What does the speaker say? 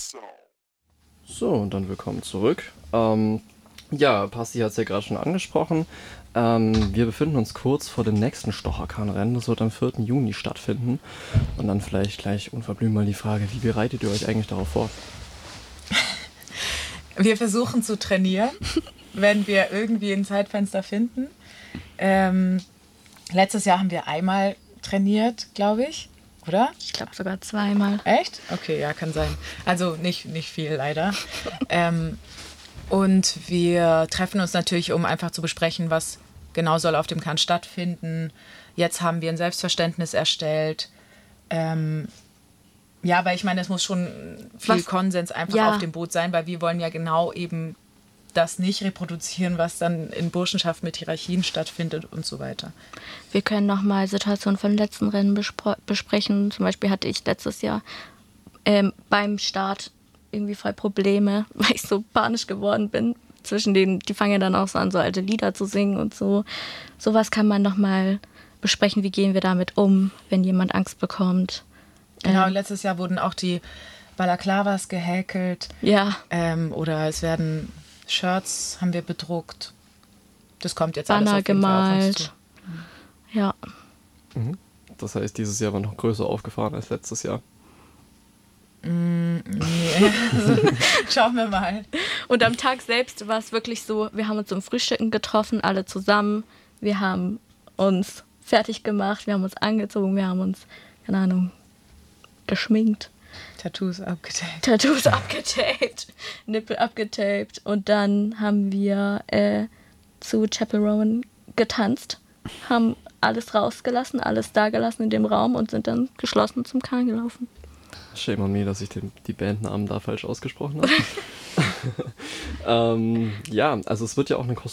So, und dann willkommen zurück. Ja, Pasti hat es ja gerade schon angesprochen. Wir befinden uns kurz vor dem nächsten Stocherkran-Rennen. Das wird am 4. Juni stattfinden. Und dann vielleicht gleich unverblümt mal die Frage, wie bereitet ihr euch eigentlich darauf vor? Wir versuchen zu trainieren, wenn wir irgendwie ein Zeitfenster finden. Letztes Jahr haben wir einmal trainiert, glaube ich, oder? Ich glaube sogar zweimal. Echt? Okay, ja, kann sein. Also nicht viel, leider. Und wir treffen uns natürlich, um einfach zu besprechen, was genau soll auf dem Kahn stattfinden. Jetzt haben wir ein Selbstverständnis erstellt. Ja, weil ich meine, es muss schon viel Konsens einfach auf dem Boot sein, weil wir wollen ja genau eben das nicht reproduzieren, was dann in Burschenschaft mit Hierarchien stattfindet und so weiter. Wir können nochmal Situationen von letzten Rennen besprechen. Zum Beispiel hatte ich letztes Jahr beim Start irgendwie voll Probleme, weil ich so panisch geworden bin. Zwischen denen, die fangen ja dann auch so an, so alte Lieder zu singen und so. Sowas kann man nochmal besprechen, wie gehen wir damit um, wenn jemand Angst bekommt. Genau, letztes Jahr wurden auch die Balaklavas gehäkelt. Ja. Oder es werden Shirts, haben wir bedruckt. Das kommt jetzt Banner alles auf jeden Fall auf uns zu. Ja. Das heißt, dieses Jahr war noch größer aufgefahren als letztes Jahr. Nee. Schauen wir mal. Und am Tag selbst war es wirklich so, wir haben uns zum Frühstücken getroffen, alle zusammen. Wir haben uns fertig gemacht, wir haben uns angezogen, wir haben uns, keine Ahnung, geschminkt. Tattoos abgetaped, Nippel abgetaped. Und dann haben wir zu Chapel Rowan getanzt, haben alles rausgelassen, alles da gelassen in dem Raum und sind dann geschlossen zum Kahn gelaufen. Shame on me, dass ich die Bandnamen da falsch ausgesprochen habe. Ja, also es wird ja auch eine